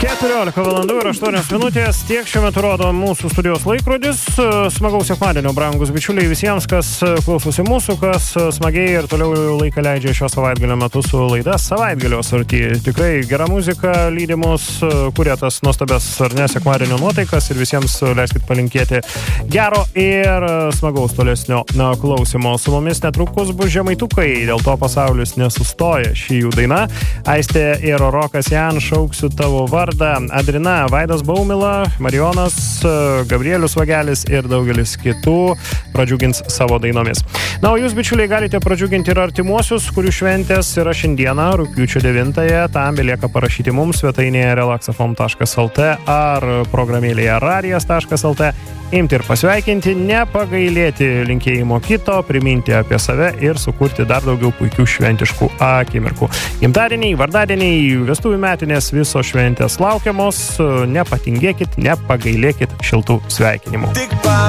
14 valandų ir 8 minutės, tiek šiuo metu rodo mūsų studijos laikrodis. Smagaus sekmadienio, brangus bičiuliai, visiems, kas klausosi mūsų, kas smagiai ir toliau laiką leidžia šio savaitgalio metu su laida Savaitgalio sorti. Tikrai gera muzika, lydimus, kuria tas nuostabės ar ne sekmadienio nuotaikas ir visiems leiskit palinkėti gero ir smagaus tolesnio klausimo. Su mumis netrukus bus Žemaitukai, dėl to pasaulis nesustoja, šį jų daina. Aistė ir Rokas Jan, šauksiu tavo vardą. Adrina, Vaidas Baumila, Marijonas, Gabrielius Vagelis ir daugelis kitų pradžiugins savo dainomis. Na, o jūs, bičiuliai, galite pradžiuginti ir artimuosius, kurių šventės yra šiandieną, rugpjūčio 9-ąją. Tam belieka parašyti mums svetainėje relaxafm.lt ar programėlėje radijas.lt. Imti ir pasveikinti, nepagailėti linkėjimo kito, priminti apie save ir sukurti dar daugiau puikių šventiškų akimirkų. Gimtadieniai, vardadieniai, vestuvių metinės, visos šventės laukiamos. Nepatingėkit, nepagailėkit šiltų sveikinimų.